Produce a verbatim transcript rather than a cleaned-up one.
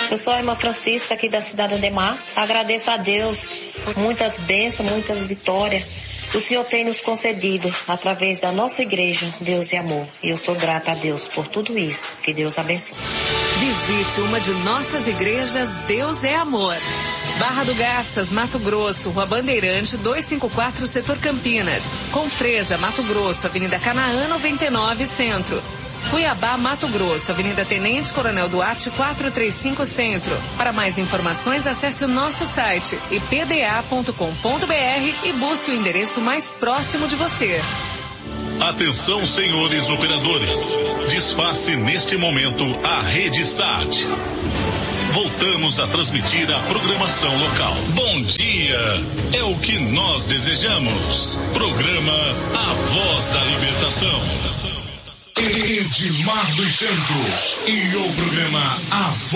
Eu sou a irmã Francisca, aqui da cidade de Ademar. Agradeço a Deus por muitas bênçãos, muitas vitórias. O Senhor tem nos concedido através da nossa igreja, Deus e Amor. E eu sou grata a Deus por tudo isso. Que Deus abençoe. Visite uma de nossas igrejas, Deus é Amor. Barra do Garças, Mato Grosso, Rua Bandeirante, duzentos e cinquenta e quatro, Setor Campinas. Confresa, Mato Grosso, Avenida Canaã, noventa e nove, Centro. Cuiabá, Mato Grosso, Avenida Tenente Coronel Duarte, quatrocentos e trinta e cinco, Centro. Para mais informações, acesse o nosso site i p d a ponto com ponto b r e busque o endereço mais próximo de você. Atenção, senhores operadores. Disfarce neste momento a Rede Sat. Voltamos a transmitir a programação local. Bom dia, é o que nós desejamos. Programa A Voz da Libertação. Edmar dos Santos e o programa A Voz